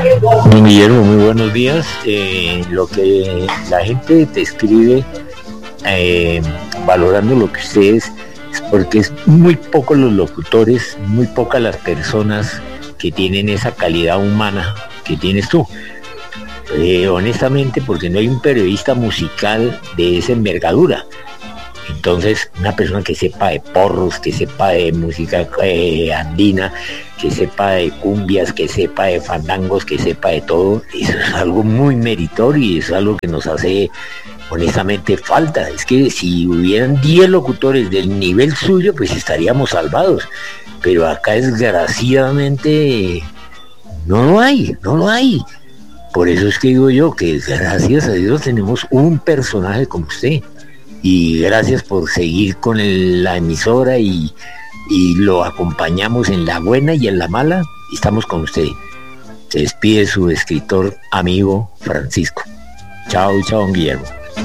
Don Guillermo, muy buenos días. Lo que la gente te escribe, valorando lo que ustedes, es porque es muy poco los locutores, muy pocas las personas que tienen esa calidad humana que tienes tú. Honestamente, porque no hay un periodista musical de esa envergadura. Entonces, una persona que sepa de porros, que sepa de música andina, que sepa de cumbias, que sepa de fandangos, que sepa de todo, eso es algo muy meritorio y es algo que nos hace honestamente falta. Es que si hubieran 10 locutores del nivel suyo, pues estaríamos salvados. Pero acá desgraciadamente no lo hay. Por eso es que digo yo que gracias a Dios tenemos un personaje como usted. Y gracias por seguir con la emisora y lo acompañamos en la buena y en la mala. Estamos con usted. Se despide su escritor amigo Francisco. Chao, Guillermo.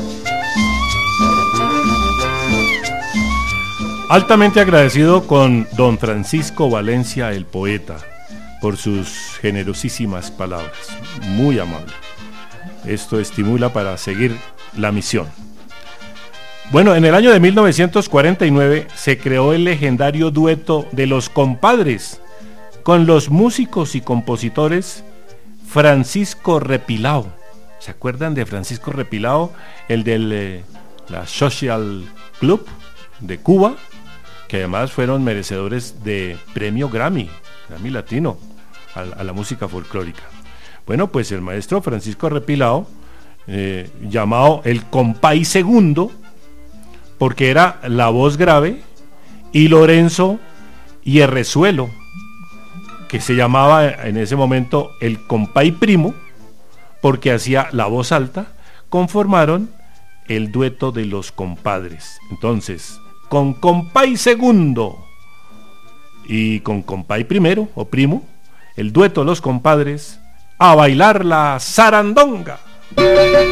Altamente agradecido con don Francisco Valencia, el poeta, por sus generosísimas palabras. Muy amable. Esto estimula para seguir la misión. Bueno, en el año de 1949 se creó el legendario dueto de Los Compadres con los músicos y compositores Francisco Repilao. ¿Se acuerdan de Francisco Repilao? El de la Social Club de Cuba, que además fueron merecedores de premio Grammy Latino a la música folclórica. Bueno, pues el maestro Francisco Repilao, llamado el Compay Segundo, porque era la voz grave, y Lorenzo Hierrezuelo, que se llamaba en ese momento el Compay Primo, porque hacía la voz alta, conformaron el dueto de Los Compadres. Entonces, con Compay Segundo y con Compay Primero o Primo, el dueto de Los Compadres, a bailar la zarandonga.